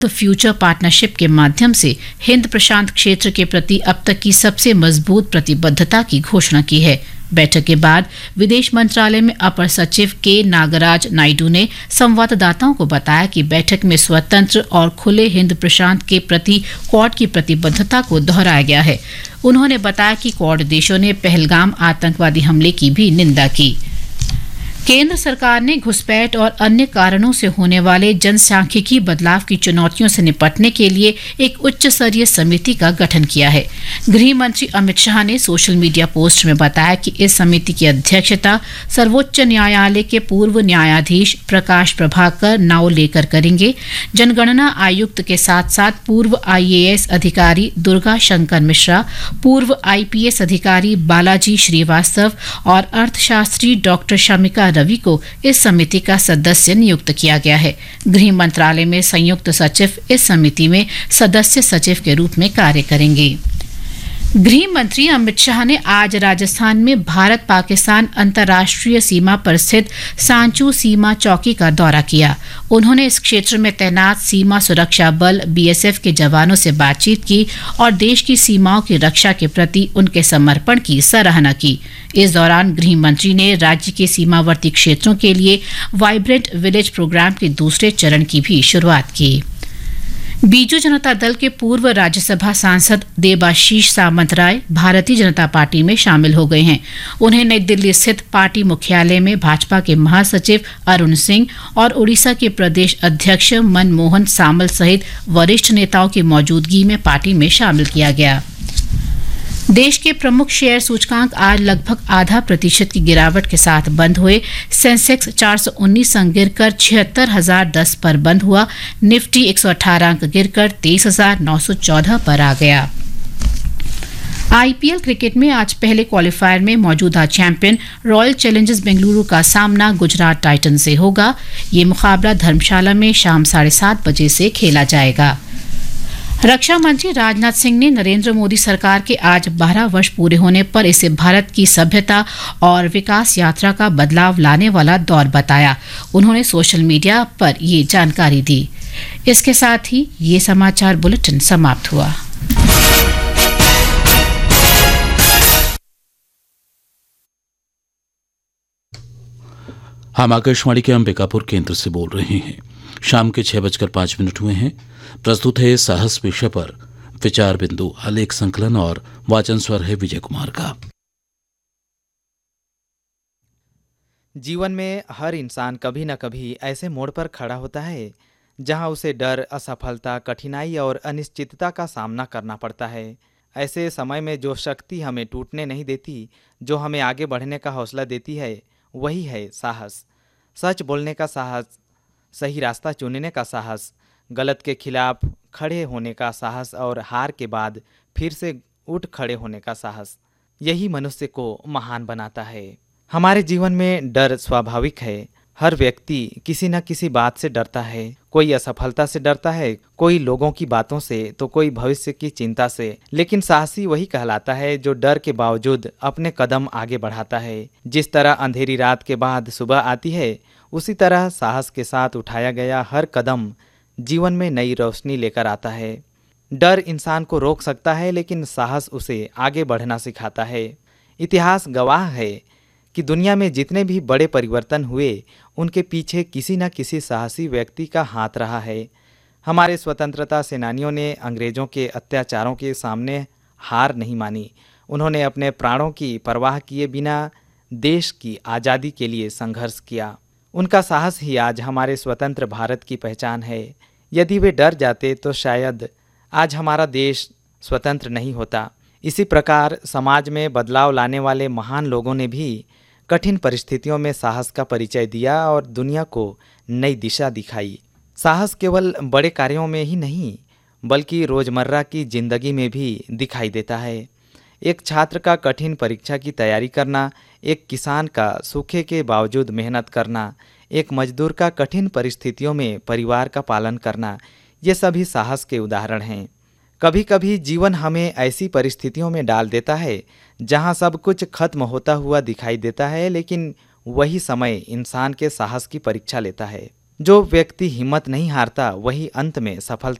The future partnership के माध्यम से हिंद प्रशांत क्षेत्र के प्रति अब तक की सबसे मजबूत प्रतिबद्धता की घोषणा की है। बैठक के बाद विदेश मंत्रालय में अपर सचिव के नागराज नायडू ने संवाददाताओं को बताया कि बैठक में स्वतंत्र और खुले हिंद प्रशांत के प्रति क्वाड की प्रतिबद्धता को दोहराया गया है। उन्होंने बताया कि क्वाड देशों ने पहलगाम आतंकवादी हमले की भी निंदा की। केंद्र सरकार ने घुसपैठ और अन्य कारणों से होने वाले जनसांख्यिकी बदलाव की चुनौतियों से निपटने के लिए एक उच्च स्तरीय समिति का गठन किया है। गृह मंत्री अमित शाह ने सोशल मीडिया पोस्ट में बताया कि इस समिति की अध्यक्षता सर्वोच्च न्यायालय के पूर्व न्यायाधीश प्रकाश प्रभाकर नावलेकर करेंगे। जनगणना आयुक्त के साथ साथ पूर्व IAS अधिकारी दुर्गा शंकर मिश्रा, पूर्व IPS अधिकारी बालाजी श्रीवास्तव और अर्थशास्त्री डॉक्टर शमिका रवि को इस समिति का सदस्य नियुक्त किया गया है। गृह मंत्रालय में संयुक्त सचिव इस समिति में सदस्य सचिव के रूप में कार्य करेंगे। गृह मंत्री अमित शाह ने आज राजस्थान में भारत पाकिस्तान अंतर्राष्ट्रीय सीमा पर स्थित सांचू सीमा चौकी का दौरा किया। उन्होंने इस क्षेत्र में तैनात सीमा सुरक्षा बल BSF के जवानों से बातचीत की और देश की सीमाओं की रक्षा के प्रति उनके समर्पण की सराहना की। इस दौरान गृह मंत्री ने राज्य के सीमावर्ती क्षेत्रों के लिए वाइब्रेंट विलेज प्रोग्राम के दूसरे चरण की भी शुरुआत की। बीजू जनता दल के पूर्व राज्यसभा सांसद देबाशीष सामंतराय भारतीय जनता पार्टी में शामिल हो गए हैं। उन्हें नई दिल्ली स्थित पार्टी मुख्यालय में भाजपा के महासचिव अरुण सिंह और उड़ीसा के प्रदेश अध्यक्ष मनमोहन सामल सहित वरिष्ठ नेताओं की मौजूदगी में पार्टी में शामिल किया गया। देश के प्रमुख शेयर सूचकांक आज लगभग 0.5% की गिरावट के साथ बंद हुए। सेंसेक्स 419 अंक गिरकर 76,010 पर बंद हुआ। निफ्टी 118 अंक गिरकर 23,914 पर आ गया। IPL क्रिकेट में आज पहले क्वालिफायर में मौजूदा चैंपियन रॉयल चैलेंजर्स बेंगलुरु का सामना गुजरात टाइटन से होगा। ये मुकाबला धर्मशाला में शाम 7:30 बजे से खेला जाएगा। रक्षा मंत्री राजनाथ सिंह ने नरेंद्र मोदी सरकार के आज 12 वर्ष पूरे होने पर इसे भारत की सभ्यता और विकास यात्रा का बदलाव लाने वाला दौर बताया। उन्होंने सोशल मीडिया पर ये जानकारी दी। इसके साथ ही ये समाचार बुलेटिन समाप्त हुआ। हम आकाशवाणी के अंबिकापुर केंद्र से बोल रहे हैं। शाम के 6:05 हुए हैं। प्रस्तुत है साहस विषय पर विचार बिंदु, आलेख संकलन और वाचन स्वर है विजय कुमार का। जीवन में हर इंसान कभी न कभी ऐसे मोड़ पर खड़ा होता है जहां उसे डर, असफलता, कठिनाई और अनिश्चितता का सामना करना पड़ता है। ऐसे समय में जो शक्ति हमें टूटने नहीं देती, जो हमें आगे बढ़ने का हौसला देती है, वही है साहस। सच बोलने का साहस, सही रास्ता चुनने का साहस, गलत के खिलाफ खड़े होने का साहस और हार के बाद फिर से उठ खड़े होने का साहस, यही मनुष्य को महान बनाता है। हमारे जीवन में डर स्वाभाविक है। हर व्यक्ति किसी न किसी बात से डरता है। कोई असफलता से डरता है, कोई लोगों की बातों से, तो कोई भविष्य की चिंता से। लेकिन साहसी वही कहलाता है जो डर के बावजूद अपने कदम आगे बढ़ाता है। जिस तरह अंधेरी रात के बाद सुबह आती है, उसी तरह साहस के साथ उठाया गया हर कदम जीवन में नई रोशनी लेकर आता है। डर इंसान को रोक सकता है, लेकिन साहस उसे आगे बढ़ना सिखाता है। इतिहास गवाह है कि दुनिया में जितने भी बड़े परिवर्तन हुए, उनके पीछे किसी न किसी साहसी व्यक्ति का हाथ रहा है। हमारे स्वतंत्रता सेनानियों ने अंग्रेजों के अत्याचारों के सामने हार नहीं मानी। उन्होंने अपने प्राणों की परवाह किए बिना देश की आज़ादी के लिए संघर्ष किया। उनका साहस ही आज हमारे स्वतंत्र भारत की पहचान है। यदि वे डर जाते तो शायद आज हमारा देश स्वतंत्र नहीं होता। इसी प्रकार समाज में बदलाव लाने वाले महान लोगों ने भी कठिन परिस्थितियों में साहस का परिचय दिया और दुनिया को नई दिशा दिखाई। साहस केवल बड़े कार्यों में ही नहीं, बल्कि रोज़मर्रा की जिंदगी में भी दिखाई देता है। एक छात्र का कठिन परीक्षा की तैयारी करना, एक किसान का सूखे के बावजूद मेहनत करना, एक मजदूर का कठिन परिस्थितियों में परिवार का पालन करना, ये सभी साहस के उदाहरण हैं। कभी कभी जीवन हमें ऐसी परिस्थितियों में डाल देता है जहां सब कुछ खत्म होता हुआ दिखाई देता है, लेकिन वही समय इंसान के साहस की परीक्षा लेता है। जो व्यक्ति हिम्मत नहीं हारता वही अंत में सफल